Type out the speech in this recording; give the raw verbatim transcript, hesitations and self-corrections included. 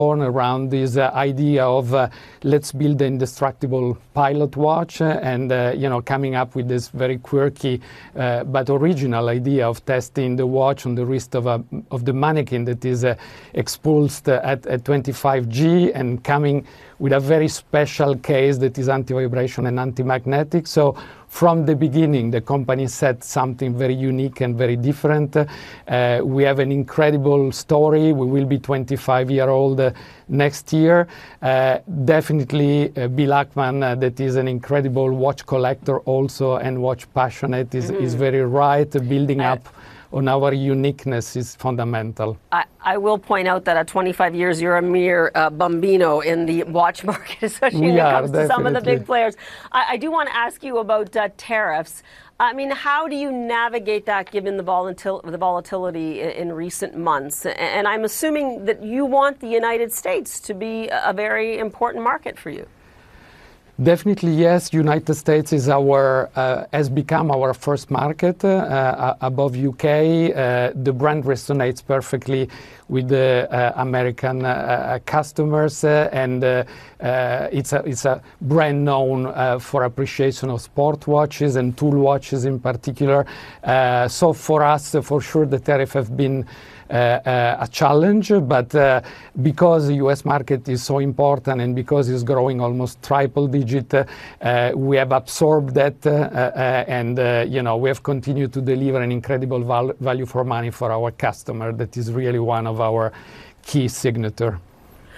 around this uh, idea of uh, let's build the indestructible pilot watch uh, and uh, you know coming up with this very quirky uh, but original idea of testing the watch on the wrist of a of the mannequin that is uh, expulsed uh, at, at twenty-five G and coming with a very special case that is anti-vibration and anti-magnetic. So from the beginning, the company said something very unique and very different. Uh, we have an incredible story. We will be twenty-five year old uh, next year. Uh, definitely uh, Bill Ackman, uh, that is an incredible watch collector also and watch passionate, is, mm-hmm. is very right. Building uh, up on our uniqueness is fundamental. I, I will point out that at twenty-five years, you're a mere uh, bambino in the watch market, especially we when it are, comes definitely. to some of the big players. I, I do want to ask you about uh, tariffs. I mean, how do you navigate that given the, volatil- the volatility in, in recent months? And, and I'm assuming that you want the United States to be a very important market for you. Definitely, yes. United States is our uh, has become our first market uh, above U K. Uh, the brand resonates perfectly with the uh, American uh, customers, uh, and uh, uh, it's a it's a brand known uh, for appreciation of sport watches and tool watches in particular. Uh, so for us, uh, for sure, the tariff have been Uh, uh, a challenge, but uh, because the U S market is so important and because it's growing almost triple digit, uh, we have absorbed that uh, uh, and uh, you know we have continued to deliver an incredible val- value for money for our customer. That is really one of our key signature.